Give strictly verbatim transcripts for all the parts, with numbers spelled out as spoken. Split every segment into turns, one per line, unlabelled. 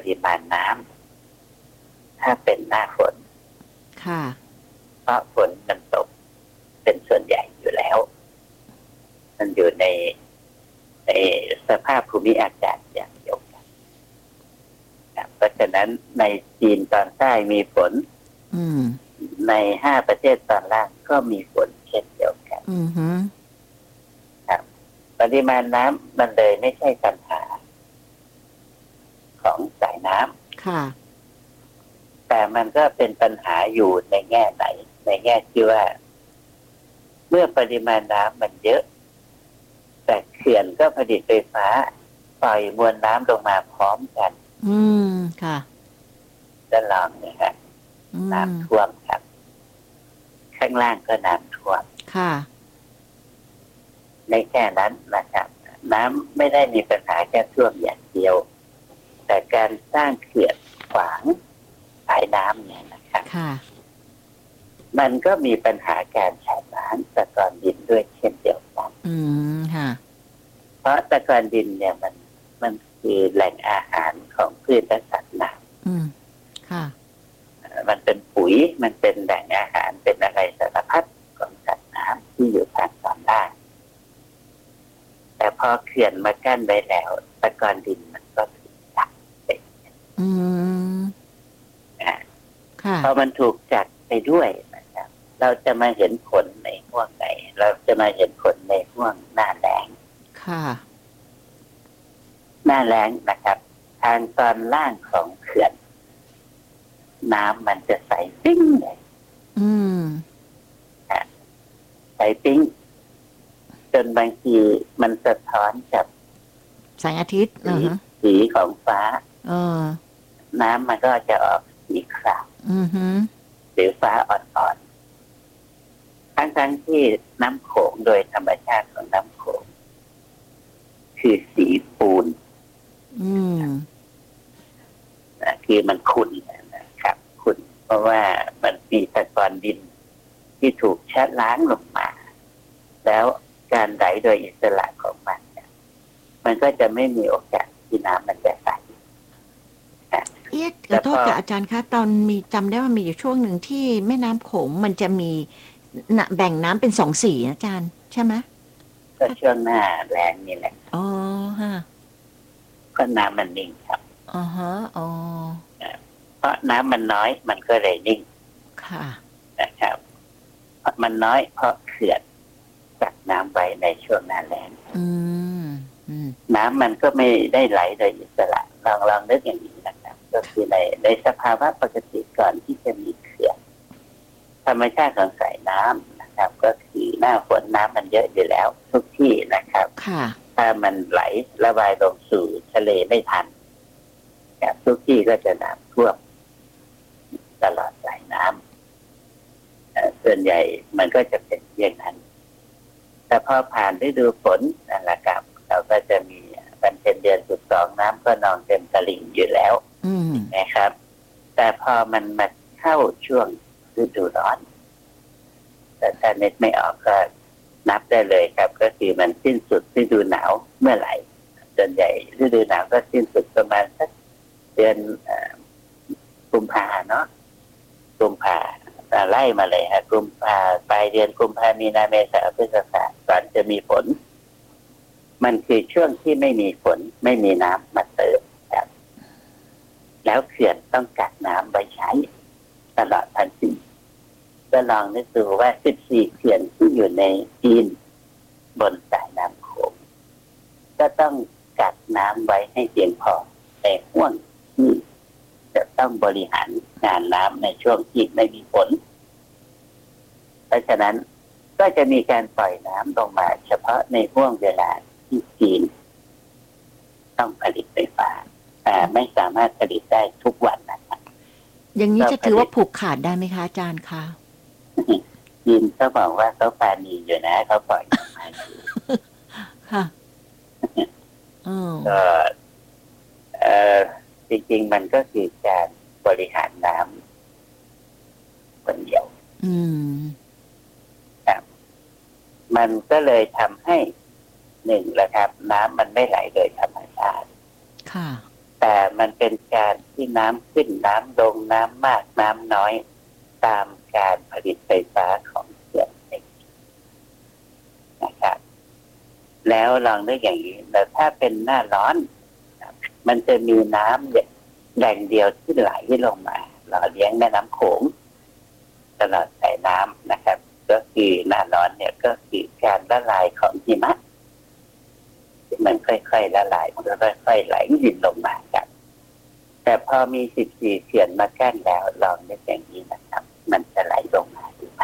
ริมาณน้ำถ้าเป็นหน้าฝน
ค่ะ
เพราะฝนมันตกเป็นส่วนใหญ่อยู่แล้วมันอยู่ในในสภาพภูมิอากาศอย่างเดียวกันเพราะฉะนั้นในจีนตอนใต้มีฝนในห้าประเทศตอนล่างก็มีฝนเช่นเดียวกันครับปริมาณน้ำมันเลยไม่ใช่ปัญหาของสายน้ำค่ะแต่มันก็เป็นปัญหาอยู่ในแง่ไหนในแง่ที่ว่าเมื่อปริมาณน้ำมันเยอะแต่เขื่อนก็ผลิตไฟฟ้าปล่อยมวลน้ำลงมาพร้อมกันอืมค่ะด้านล่างนี่ครับน้ำท่วมครับข้างล่างก็น้ำท่วมค่ะในแค่นั้นนะครับน้ำไม่ได้มีปัญหาแค่ท่วมอย่างเดียวแต่การสร้างเขื่อนขวางสายน้ำเนี่ยนะครับค่ะมันก็มีปัญหาการใช้น้ำตะกอนดินด้วยเช่นเดียวกันอืมค่ะเพราะตะกอนดินเนี่ยมันมันคือแหล่งอาหารของพืชและสัตว์น้ำอืมค่ะมันเป็นปุ๋ยมันเป็นแหล่งอาหารเป็นอะไรสารพัดของสัตว์น้ำที่อยู่ทางตอนล่างแต่พอเขื่อนมากั้นไว้แล้วตะกอนดินมันก็ถูกจับไปอืมอ่าค่ะพอมันถูกจับไปด้วยนะครับเราจะมาเห็นผลในห่วงไหนเราจะมาเห็นผลในห่วงหน้าแล้งค่ะหน้าแล้งนะครับทางตอนล่างของเขื่อนน้ำมันจะใสปิ้งเลยอืมใสปิ้งจนบางทีมันสะท้อนกับแสงอาทิตย์สีสีของฟ้าเออน้ำมันก็จะออกสีขาวหรือฟ้าอ่อนๆทั้งๆที่น้ำโขงโดยธรรมชาติของน้ำโขงคือสีปูนอืมคือมันขุ่นนะครับขุ่นเพราะว่ามันมีตะกอนดินที่ถูกชะล้างลงมาแล้วการไหลโดยอิสระของมันเนี่ยมันก็จะไม่มีโอกาสที่น้ำมันจะใส
เอ๊ะขอโทษกับอาจารย์คะตอนมีจำได้ว่ามีอยู่ช่วงหนึ่งที่แม่น้ำโขงมันจะมีแบ่งน้ำเป็นสองสีอาจารย์ใช่ไหม
ก็ช่วงหน้าแล้งนี่แหละ
อ๋อฮะ
ก็น้ำมันนิ่งครับ
อ๋อฮะอ๋อ
เพราะน้ำมันน้อยมันก็เลยนิ่งค่ะนะครับเพราะมันน้อยเพราะเขื่อนกักน้ำไว้ในช่วงหน้าแล้งน้ำมันก็ไม่ได้ไหลโดยอิสระลองลองนึกอย่างนี้นะครับก็คือในในสภาวะปกติก่อนที่จะมีเขื่อนธรรมชาติของสายน้ำนะครับก็คือหน้าฝนน้ำมันเยอะอยู่แล้วทุกที่นะครับถ้ามันไหลระบายลงสู่ทะเลไม่ทันทุกที่ก็จะน้ำท่วมตลอดสายน้ำส่วนใหญ่มันก็จะเป็นอย่างนั้นแต่พอผ่านฤดูฝนนั่นแหละครับเราก็จะมีวันเป็นเดือนสิบสองน้ำก็นองเต็มตลิ่งอยู่แล้วนะครับแต่พอมันมาเข้าช่วงฤดูร้อนแต่ถ้านึกไม่ออกก็นับได้เลยครับก็คือมันสิ้นสุดฤดูหนาวเมื่อไหร่ส่วนใหญ่ฤดูหนาวก็สิ้นสุดประมาณสักเดือนกุมภาเนาะกุมภาไล่มาเลยฮะกุมภาปลายเดือนกุมภามีนาเมษาพฤษภาก่อนจะมีฝนมันคือช่วงที่ไม่มีฝนไม่มีน้ำมาเติมครับแล้วเขื่อนต้องกักน้ำไว้ใช้ตลอดทั้งปีก็ลองนึกดูว่าสิบสี่เขื่อนที่อยู่ในจีนบนสายน้ำโขงก็ต้องกักน้ำไว้ให้เพียงพอในห่วงที่จะต้องบริหารงานน้ำในช่วงที่ไม่มีฝนเพราะฉะนั้นก็จะมีการปล่อยน้ำลงมาเฉพาะในห่วงเวลาที่จีนต้องผลิตไฟฟ้าแต่ไม่สามารถผลิตได้ทุกวันนะครับ
อย่างนี้จะถือว่าผูกขาดได้ไหมคะอาจารย์คะ
จีนเขาบอกว่าเขาปาณีอยู่นะเขาปล่อยมาอยู่
ค่ะ
ก็เออจริงๆมันก็คือการบริหารน้ำคนเดียวอืมครับมันก็เลยทำให้หนึ่งแหละครับน้ำมันไม่ไหลโดยธรรมชาติค่ะแต่แต่มันเป็นการที่น้ำขึ้นน้ำลงน้ำมากน้ำน้อยตามการผลิตไฟฟ้าของเขื่อนเองนะครับแล้วลองนึกอย่างนี้แต่ถ้าเป็นหน้าร้อนมันจะมีน้ำแหล่งเดียวที่ไหลลงมาหล่อเลี้ยงแม่น้ำโขงตลอดสายน้ำนะครับก็คือหน้าร้อนเนี่ยก็คือการละลายของหิมะมันค่อยๆละลายมันก็ค่อยๆไหลยินลงมาครับแต่พอมีสิบสี่เขื่อนมากั้นแล้วลองนึกอย่างนี้นะครับมันจะไหลลงมาหรือไม่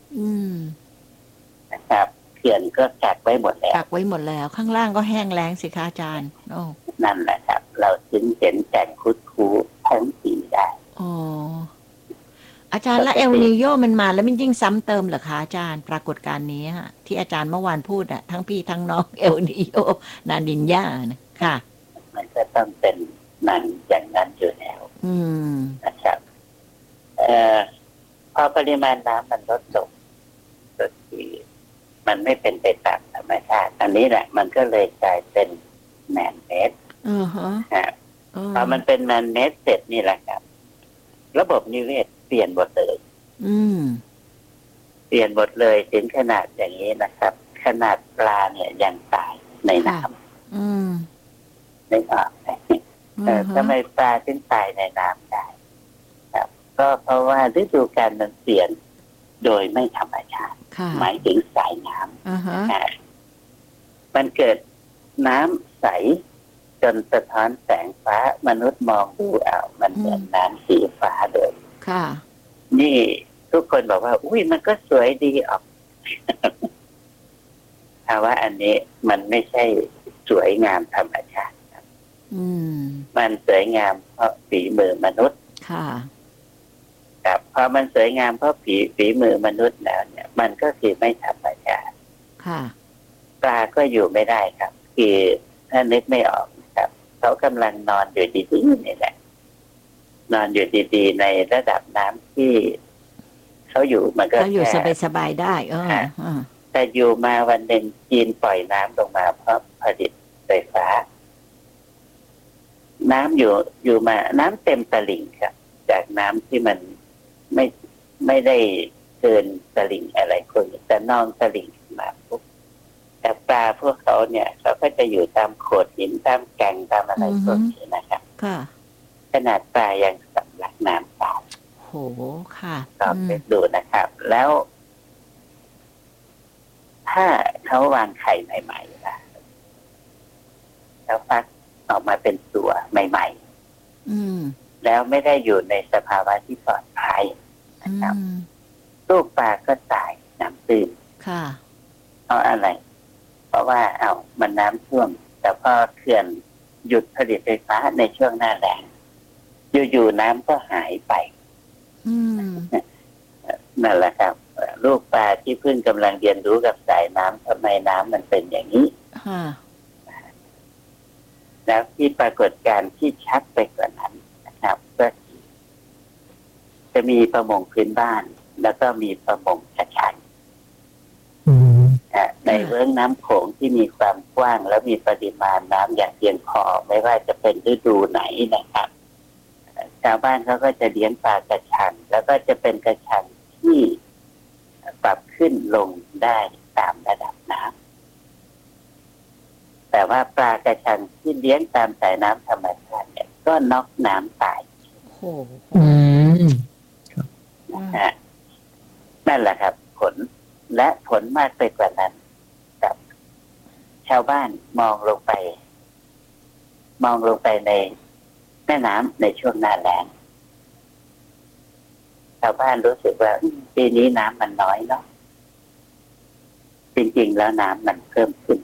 นะครับเขื่อนก็กักไว้หมดแล้ว
กักไว้หมดแล้วข้างล่างก็แห้งแล้งสิคะอาจารย์โอ้
นั่นแหละครับเราถึงเห็นแก่งคุดคูทั้งปีได้
อ๋ออาจารย์แล้วเอลนีโยมันมาแล้วมันยิ่งซ้ำเติมเหรอคะอาจารย์ปรากฏการณ์นี้ฮะที่อาจารย์เมื่อวานพูดอะทั้งพี่ทั้งน้องเอลนีโยนานินญานะค่ะ
มันก็ต้องเป็นนั้นอย่างนั้นอยู่แล้ว
อืม
นะครับเอ่อพอปริมาณน้ำมันลดลงก็คือมันไม่เป็นไปตามธรรมชาติอันนี้แหละมันก็เลยกลายเป็นแมนเมด
อือฮะ
พอมันเป็นแมนเมดเสร็จนี่แหละครับระบบนิเวศเปลี่ยนหมดเลย
อืม
เปลี่ยนหมดเลยถึงขนาดอย่างนี้นะครับขนาดปลาเนี่ยยังตายในน้
ำอืม
ไม่ออกแต่ทำไมปลาถึงตายในน้ำได้ครับก็เพราะว่าฤดูกาลมันเปลี่ยนโดยไม่ธรรมชาติหมายถึงสายน้ำมันเกิดน้ำใสจนสะท้อนแสงฟ้ามนุษย์มองดูอ้าวมันเหมือนน้ำสีฟ้าเลย
ค่ะ
นี่ทุกคนบอกว่าอุ้ยมันก็สวยดีออกแต่ว่าอันนี้มันไม่ใช่สวยงามธรรมชาติครับมันสวยงามเพราะฝีมือมนุษย์
ค่ะ
ครับพอมันสวยงามเพราะฝีฝีมือมนุษย์แล้วเนี่ยมันก็คือไม่ธรรมชาติ
ค่ะ
ปลาก็อยู่ไม่ได้ครับคือถ้านึกไม่ออกครับเขากำลังนอนอยู่ดีๆนี่แหละนอนอยู่ดีๆในระดับน้ำที่เขาอยู่มันก็
เขาอยู่สบายๆได้เออ
แต่อยู่มาวันหนึ่งจีนปล่อยน้ำลงมาเพราะผลิตไฟฟ้าน้ำอยู่อยู่มาน้ำเต็มตลิ่งครับจากน้ำที่มันไม่ไม่ได้เกินตลิ่งอะไรคนแต่นองตลิ่งมาปุ๊บแต่ปลาพวกเขาเนี่ยเขาก็จะอยู่ตามโขดหินตามแก่งตามอะไรพวกนี้นะครับขนาดปลายังสำลักน้ำตาย
โหค่ะ
ก็ไปดูนะครับแล้วถ้าเขาวางไข่ใหม่ๆนะแล้วฟักออกมาเป็นตัวใหม่ๆแล้วไม่ได้อยู่ในสภาวะที่ปลอดภัยนะครับลูกปลาก็ตายน้ำตื้น
ค่ะ
เพราะอะไรเพราะว่าเอามันน้ำท่วมแต่พอเขื่อนหยุดผลิตไฟฟ้าในช่วงหน้าแล้งอยู่ๆน้ำก็หายไปนั่นแหละครับลูกปลาที่เพิ่งกำลังเรียนรู้กับสายน้ำทำไมน้ำมันเป็นอย่างนี้แล้วที่ปรากฏการณ์ที่ชัดไปกว่านั้นนะครับก็จะมีประมงพื้นบ้านแล้วก็มีประมงกระชังในเรื่องน้ำโขงที่มีความกว้างและมีปริมาณน้ำอย่างเพียงพอไม่ว่าจะเป็นฤดูไหนนะครับชาวบ้านเขาก็จะเลี้ยงปลากระชังแล้วก็จะเป็นกระชังที่ปรับขึ้นลงได้ตามระดับน้ำแต่ว่าปลากระชังที่เลี้ยงตามสายน้ำธรรมชาติเนี่ยก็น็อกน้ำตาย
โอ้
นั่นแหละครับผลและผลมากไปกว่านั้นกับชาวบ้านมองลงไปมองลงไปในแม่น้ำในช่วงหน้าแล้งชาวบ้านรู้สึกว่าปีนี้น้ำมันน้อยเนาะจริงๆแล้วน้ำมันเพิ่มขึ้น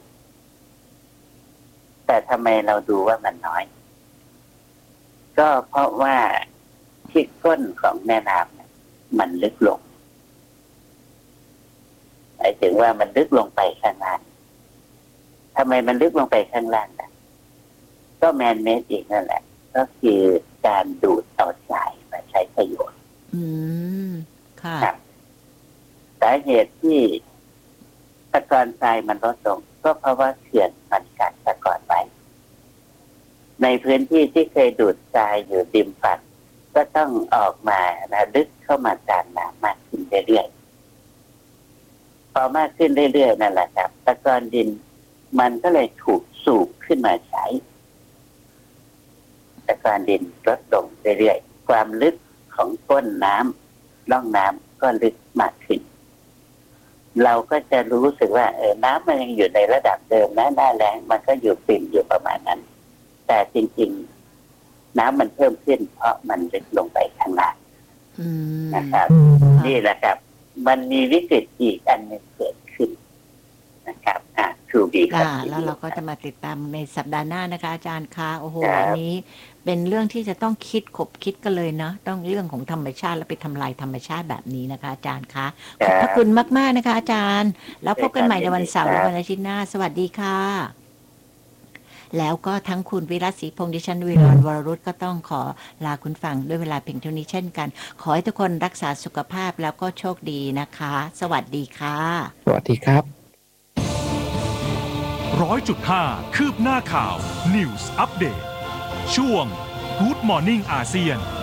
แต่ทำไมเราดูว่ามันน้อยก็เพราะว่าที่ก้นของแม่น้ำมันลึกลงหมายถึงว่ามันลึกลงไปข้างล่างทำไมมันลึกลงไปข้างล่างนะก็แมนเมดอีกนั่นแหละก็คือการดูดเอาทรายมาใช้ประโยชน์
อืมค่ะ
สาเหตุที่ตะกอนทรายมันลดลงก็เพราะว่าเขื่อนมันกักตะกอนไว้ในในพื้นที่ที่เคยดูดทรายอยู่ริมฝั่งก็ต้องออกมานะลึกเข้ามาตามน้ำมากขึ้นเรื่อยๆพอมากขึ้นเรื่อยๆนั่นแหละครับตะกอนดินมันก็เลยถูกสูบขึ้นมาใช้ตะกอนดินลดลงเรื่อยๆความลึกของก้นน้ำร่องน้ำก็ลึกมากขึ้นเราก็จะรู้สึกว่าเออน้ำมันยังอยู่ในระดับเดิมนะหน้าแล้งมันก็อยู่ปิ่มอยู่ประมาณนั้นแต่จริงๆน้ำมันเพิ่มขึ้นเพราะมันลึกลงไปข้างล่างนะครับนี่แหละครับมันมีวิกฤตอีกอันหนึ่งเกิดขึ้นนะครับอ่ะทูบี
ค่ะแล้วเราก็จะมาติดตามในสัปดาห์หน้านะคะอาจารย์คะโอ้โหวันนี้เป็นเรื่องที่จะต้องคิดขบคิดกันเลยเนาะต้องเรื่องของธรรมชาติแล้วไปทำลายธรรมชาติแบบนี้นะคะอาจารย์คะขอบพระคุณมากๆนะคะอาจารย์แล้วพบกันใหม่ในวันเสาร์และวันอาทิตย์หน้าสวัสดีค่ะแล้วก็ทั้งคุณวิรัตศรีพงษ์ดิฉันวิรวรรณวรรุตก็ต้องขอลาคุณฟังด้วยเวลาเพียงเท่านี้เช่นกันขอให้ทุกคนรักษาสุขภาพแล้วก็โชคดีนะคะสวัสดีค่ะ
สวัสดีครับ
ร้อยจุดห้าคืบหน้าข่าว News Update ช่วง Good Morning อาเซียน